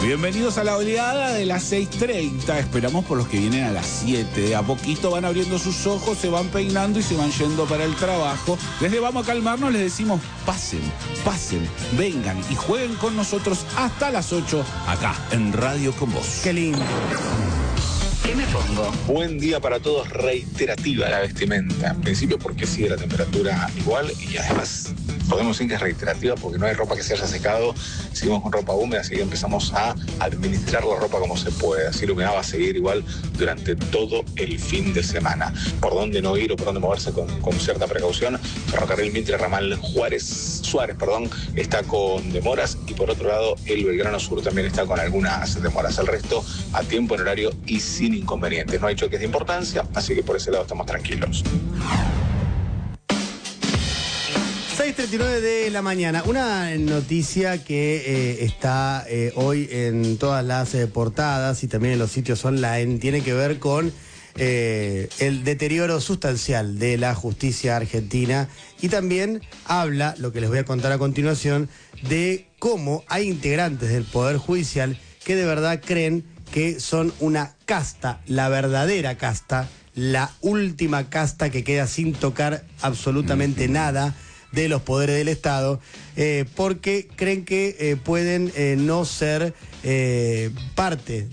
Bienvenidos a la oleada de las 6:30. Esperamos por los que vienen a las 7. De a poquito van abriendo sus ojos, se van peinando y se van yendo para el trabajo. Desde Vamos a Calmarnos les decimos pasen, vengan y jueguen con nosotros hasta las 8 acá en Radio Con Vos. Qué lindo. ¿Qué me pongo? Buen día para todos, reiterativa la vestimenta. En principio porque sigue la temperatura igual y además podemos decir que es reiterativa porque no hay ropa que se haya secado. Seguimos con ropa húmeda, así que empezamos a administrar la ropa como se puede. Así la humedad va a seguir igual durante todo el fin de semana. Por dónde no ir o por dónde moverse con cierta precaución. Ferrocarril Mitre, ramal Suárez, está con demoras y por otro lado el Belgrano Sur también está con algunas demoras. El resto a tiempo, en horario y sin inconvenientes. No hay choques de importancia, así que por ese lado estamos tranquilos. 6:39 de la mañana. Una noticia que está hoy en todas las portadas y también en los sitios online tiene que ver con el deterioro sustancial de la justicia argentina y también habla, lo que les voy a contar a continuación, de cómo hay integrantes del Poder Judicial que de verdad creen que son una casta, la verdadera casta, la última casta que queda sin tocar absolutamente nada de los poderes del Estado, porque creen que pueden no ser parte